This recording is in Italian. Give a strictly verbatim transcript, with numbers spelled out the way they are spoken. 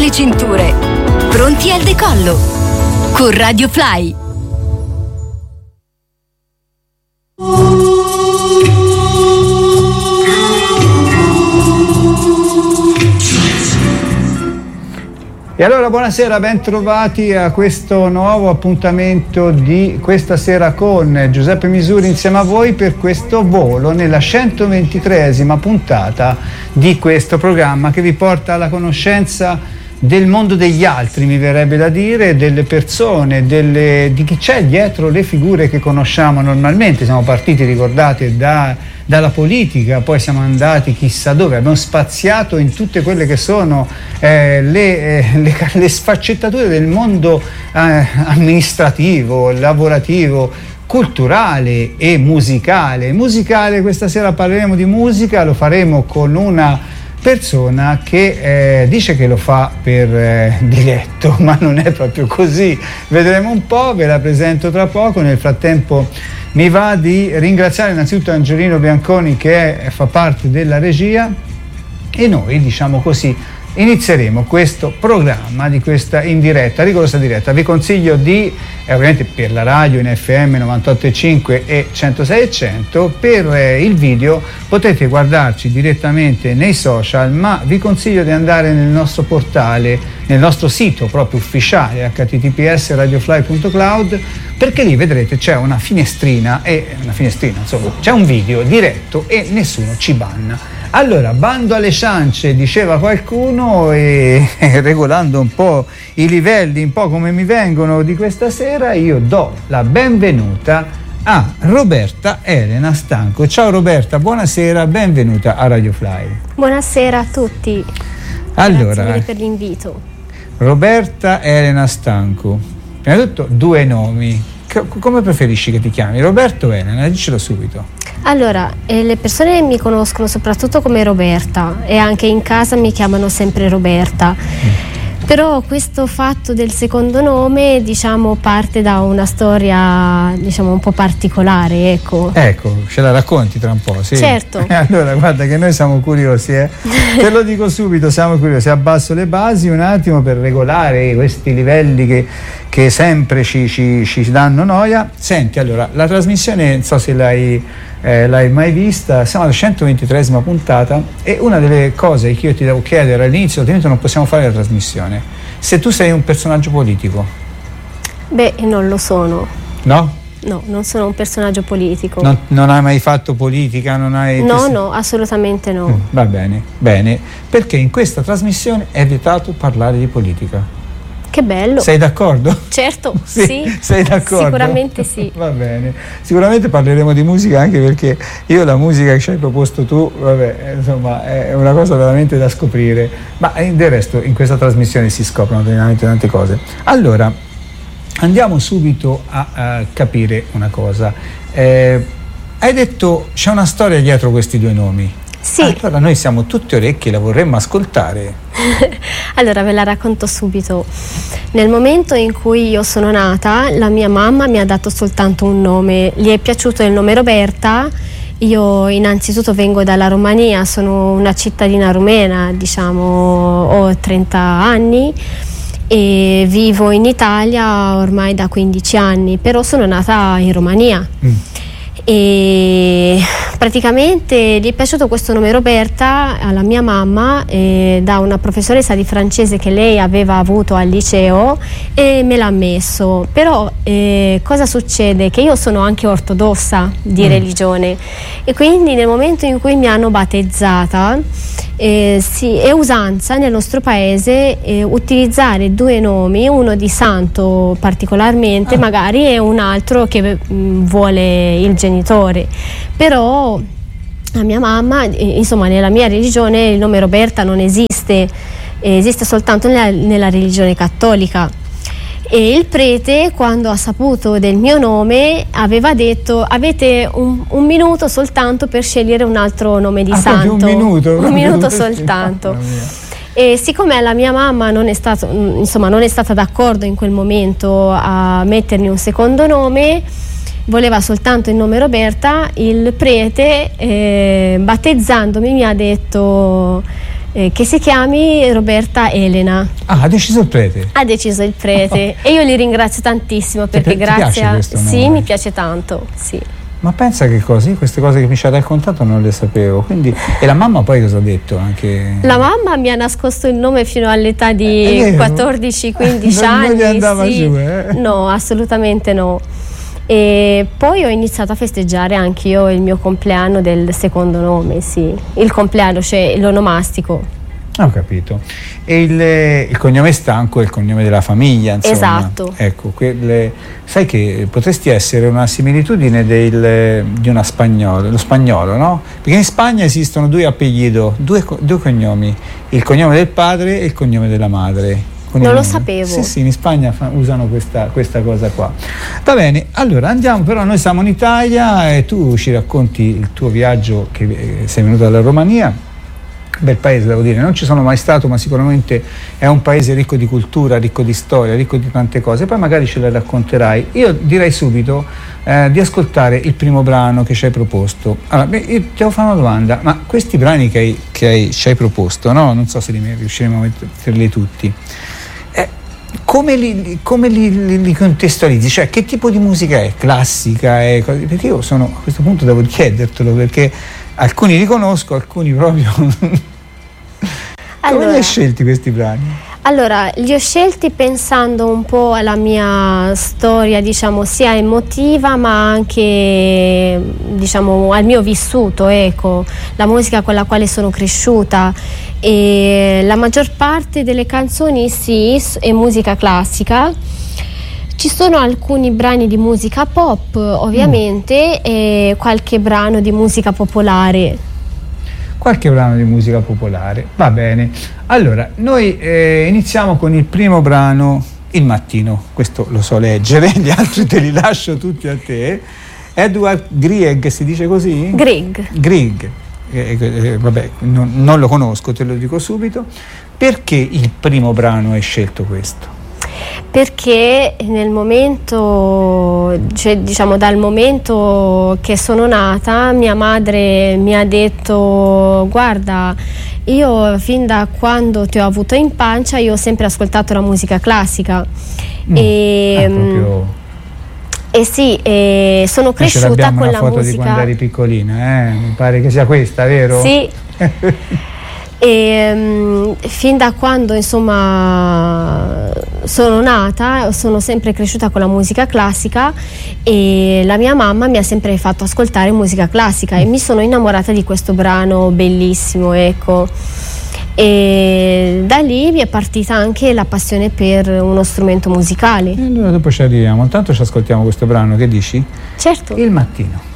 le cinture. Pronti al decollo. Con Radio Fly. E allora buonasera, ben trovati a questo nuovo appuntamento di Questa Sera con Giuseppe Misuri insieme a voi per questo volo nella centoventitreesima puntata di questo programma che vi porta alla conoscenza del mondo degli altri, mi verrebbe da dire, delle persone, delle, di chi c'è dietro le figure che conosciamo normalmente. Siamo partiti, ricordate, da, dalla politica, poi siamo andati chissà dove, abbiamo spaziato in tutte quelle che sono eh, le, eh, le, le sfaccettature del mondo eh, amministrativo, lavorativo, culturale e musicale. Musicale, questa sera parleremo di musica, lo faremo con una persona che eh, dice che lo fa per eh, diletto, ma non è proprio così. Vedremo un po', ve la presento tra poco. Nel frattempo mi va di ringraziare innanzitutto Angelino Bianconi che è, fa parte della regia, e noi, diciamo così, inizieremo questo programma di questa in diretta, rigorosa diretta. Vi consiglio di, eh, ovviamente per la radio in F M novantotto e cinque e centosei e cento, per eh, il video potete guardarci direttamente nei social, ma vi consiglio di andare nel nostro portale, nel nostro sito proprio ufficiale h t t p s radiofly punto cloud, perché lì vedrete c'è una finestrina, e una finestrina insomma c'è un video diretto e nessuno ci banna. Allora, bando alle ciance, diceva qualcuno, e regolando un po' i livelli, un po' come mi vengono di questa sera, io do la benvenuta a Roberta Elena Stanco. Ciao Roberta, buonasera, benvenuta a Radio Fly. Buonasera a tutti. Allora, grazie mille per l'invito. Roberta Elena Stanco, prima di tutto due nomi. Come preferisci che ti chiami? Roberto o Elena? Dicelo subito. Allora, eh, le persone mi conoscono soprattutto come Roberta, e anche in casa mi chiamano sempre Roberta. Mm. Però questo fatto del secondo nome, diciamo, parte da una storia, diciamo, un po' particolare, ecco. Ecco, ce la racconti tra un po', sì? Certo. Allora, guarda che noi siamo curiosi, eh. Te lo dico subito, siamo curiosi. Abbasso le basi un attimo per regolare questi livelli che, che sempre ci, ci, ci danno noia. Senti, allora, la trasmissione, non so se l'hai... Eh, l'hai mai vista, siamo alla centoventitreesima puntata, e una delle cose che io ti devo chiedere all'inizio, altrimenti non possiamo fare la trasmissione, se tu sei un personaggio politico. Beh, non lo sono. No? No, non sono un personaggio politico. Non, non hai mai fatto politica? Non hai no, no, assolutamente no. Mm, va bene, bene, perché in questa trasmissione è vietato parlare di politica. Che bello. Sei d'accordo? Certo, sì, sì. Sei d'accordo? Sicuramente sì. Va bene. Sicuramente parleremo di musica, anche perché io la musica che ci hai proposto tu, vabbè, insomma, è una cosa veramente da scoprire. Ma del resto in questa trasmissione si scoprono veramente tante cose. Allora, andiamo subito a, a capire una cosa. Eh, hai detto c'è una storia dietro questi due nomi. Sì. Allora noi siamo tutti orecchi, la vorremmo ascoltare. Allora ve la racconto subito. Nel momento in cui io sono nata, la mia mamma mi ha dato soltanto un nome. Gli è piaciuto il nome Roberta. Io innanzitutto vengo dalla Romania, sono una cittadina rumena, diciamo, ho trenta anni e vivo in Italia ormai da quindici anni, però sono nata in Romania. Mm. E praticamente gli è piaciuto questo nome Roberta alla mia mamma eh, da una professoressa di francese che lei aveva avuto al liceo, e me l'ha messo. Però eh, cosa succede? Che io sono anche ortodossa di mm. religione, e quindi nel momento in cui mi hanno battezzata eh, sì, è usanza nel nostro paese eh, utilizzare due nomi, uno di santo particolarmente ah. magari, e un altro che mh, vuole il genitore. Però la mia mamma, insomma, nella mia religione il nome Roberta non esiste, esiste soltanto nella, nella religione cattolica. E il prete, quando ha saputo del mio nome, aveva detto: avete un, un minuto soltanto per scegliere un altro nome di ah, santo. Un minuto, un minuto soltanto. E siccome la mia mamma non è, stato, insomma, non è stata d'accordo in quel momento a mettermi un secondo nome, voleva soltanto il nome Roberta, il prete eh, battezzandomi mi ha detto eh, che si chiami Roberta Elena. Ah, ha deciso il prete? Ha deciso il prete e io li ringrazio tantissimo perché ti, grazie ti piace a... questo nome? Sì, mi piace tanto, sì. Ma pensa che così, queste cose che mi ci ha raccontato non le sapevo. Quindi, e la mamma poi cosa ha detto? Anche... La mamma mi ha nascosto il nome fino all'età di quattordici quindici anni. Non gli andava sì. giù, eh? No, assolutamente no. E poi ho iniziato a festeggiare anche io il mio compleanno del secondo nome, sì. Il compleanno, cioè l'onomastico. Ho capito. E il, il cognome Stanco è il cognome della famiglia, insomma. Esatto. Ecco, quelle, sai che potresti essere una similitudine del, di una spagnola, lo spagnolo, no? Perché in Spagna esistono due apellido, due, due cognomi, il cognome del padre e il cognome della madre. Non lo sapevo. Sì, sì, in Spagna fa, usano questa, questa cosa qua. Va bene, allora andiamo, però noi siamo in Italia e tu ci racconti il tuo viaggio che eh, sei venuto dalla Romania. Bel paese, devo dire, non ci sono mai stato, ma sicuramente è un paese ricco di cultura, ricco di storia, ricco di tante cose, poi magari ce le racconterai. Io direi subito eh, di ascoltare il primo brano che ci hai proposto. Allora, beh, io ti devo fare una domanda, ma questi brani che, hai, che hai, ci hai proposto, no? Non so se li riusciremo a metterli tutti, eh, come, li, come li, li, li contestualizzi? Cioè, che tipo di musica è? Classica? È, perché io sono, a questo punto devo chiedertelo, perché alcuni li conosco, alcuni proprio... Come allora, li hai scelti questi brani? Allora, li ho scelti pensando un po' alla mia storia, diciamo, sia emotiva ma anche, diciamo, al mio vissuto, ecco, la musica con la quale sono cresciuta. E la maggior parte delle canzoni sì, è musica classica. Ci sono alcuni brani di musica pop, ovviamente, mm. e qualche brano di musica popolare. Qualche brano di musica popolare, va bene. Allora, noi eh, iniziamo con il primo brano, Il mattino. Questo lo so leggere, gli altri te li lascio tutti a te. Edward Grieg, si dice così? Grieg. Grieg. Eh, eh, vabbè, non, non lo conosco, te lo dico subito. Perché il primo brano hai scelto questo? Perché nel momento, cioè diciamo dal momento che sono nata, mia madre mi ha detto: guarda, io fin da quando ti ho avuto in pancia io ho sempre ascoltato la musica classica. Mm, e, ah, proprio... e sì, e sono cresciuta con la musica. C'è una foto di quando eri piccolina, eh? Mi pare che sia questa, vero? Sì. E um, fin da quando insomma sono nata sono sempre cresciuta con la musica classica e la mia mamma mi ha sempre fatto ascoltare musica classica e mi sono innamorata di questo brano bellissimo, ecco, e da lì mi è partita anche la passione per uno strumento musicale. E allora dopo ci arriviamo, intanto ci ascoltiamo questo brano, che dici? Certo. Il mattino.